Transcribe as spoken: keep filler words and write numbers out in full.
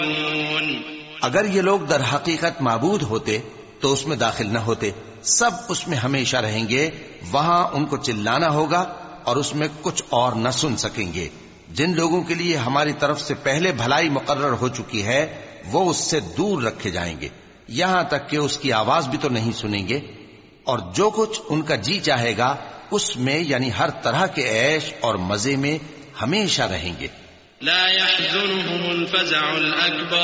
अगर ये लोग दर हकीकत माबूद होते तो उसमें दाखिल न होते। सब उसमें हमेशा रहेंगे, वहां उनको चिल्लाना होगा और उसमें कुछ और न सुन सकेंगे। जिन लोगों के लिए हमारी तरफ से पहले भलाई मुकर्रर हो चुकी है वो उससे दूर रखे जाएंगे, यहां तक कि उसकी आवाज भी तो नहीं सुनेंगे। और जो कुछ उनका जी चाहेगा उसमें यानी हर तरह के ऐश और मजे में हमेशा रहेंगे।